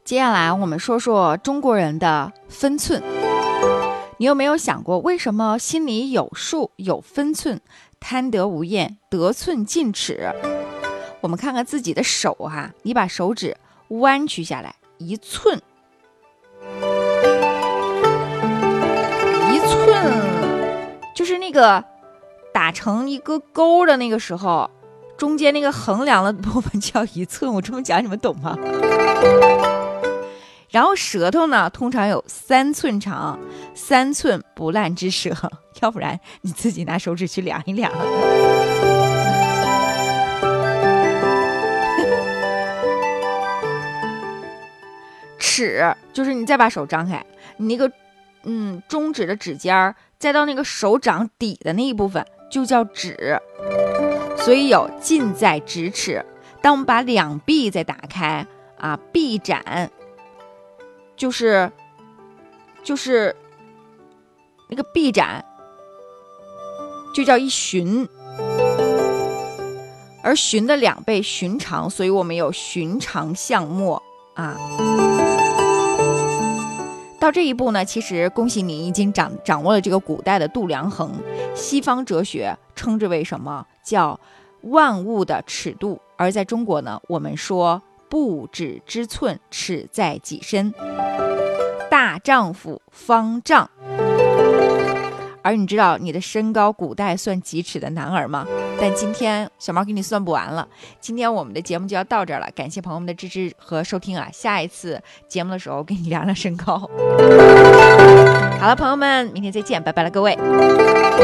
接下来我们说说中国人的分寸。你有没有想过，为什么心里有数有分寸，贪得无厌，得寸进尺？我们看看自己的手哈，你把手指弯曲下来1寸，1寸就是那个打成一个勾的那个时候，中间那个横梁的部分叫1寸。我这么讲你们懂吗？然后舌头呢，通常有3寸长，3寸不烂之舌，要不然你自己拿手指去量一量。尺就是你再把手张开，你那个中指的指尖再到那个手掌底的那一部分就叫指，所以有近在咫尺。当我们把两臂再打开啊，臂展就是那个臂展就叫1旬，而旬的2倍寻常，所以我们有寻常相墨啊。到这一步呢，其实恭喜你已经掌握了这个古代的度量衡。西方哲学称之为什么？叫万物的尺度。而在中国呢，我们说不指之寸，尺在己身，大丈夫方丈。而你知道你的身高古代算几尺的男儿吗？但今天小猫给你算不完了，今天我们的节目就要到这儿了，感谢朋友们的支持和收听啊！下一次节目的时候给你量量身高。好了，朋友们，明天再见，拜拜了各位。